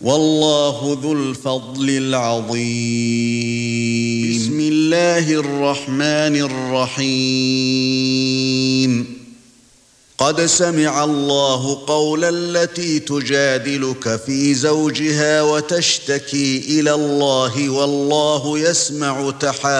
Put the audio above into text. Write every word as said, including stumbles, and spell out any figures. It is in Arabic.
والله ذو الفضل العظيم. بسم الله الرحمن الرحيم. قد سمع الله قول التي تجادلك في زوجها وتشتكي إلى الله والله يسمع تحاوركما